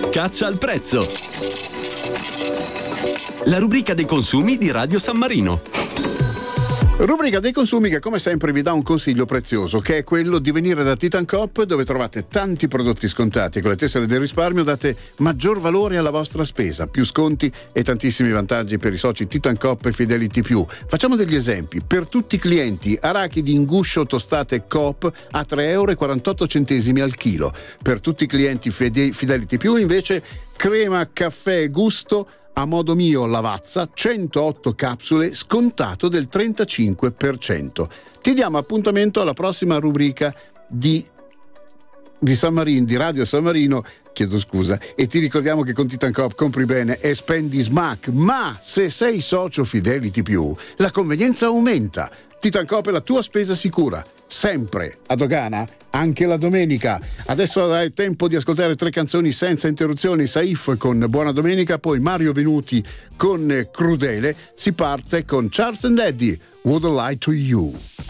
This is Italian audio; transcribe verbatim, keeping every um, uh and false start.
Caccia al prezzo. La rubrica dei consumi di Radio San Marino. Rubrica dei consumi che come sempre vi dà un consiglio prezioso, che è quello di venire da Titan Coop, dove trovate tanti prodotti scontati. Con le tessere del risparmio date maggior valore alla vostra spesa, più sconti e tantissimi vantaggi per i soci Titan Coop e Fidelity Più. Facciamo degli esempi. Per tutti i clienti, arachidi in guscio tostate Coop a tre euro e quarantotto centesimi al chilo. Per tutti i clienti Fidelity Più invece crema caffè gusto a modo mio Lavazza, centootto capsule, scontato del trentacinque per cento. Ti diamo appuntamento alla prossima rubrica di, di San Marino, di Radio San Marino, chiedo scusa, e ti ricordiamo che con Titan Coop compri bene e spendi smack, ma se sei socio Fidelity Più, la convenienza aumenta. Titan Coop è la tua spesa sicura, sempre a dogana, anche la domenica. Adesso hai tempo di ascoltare tre canzoni senza interruzioni. Saif con Buona Domenica, poi Mario Venuti con Crudele. Si parte con Charles and Eddie, Would I Lie to You.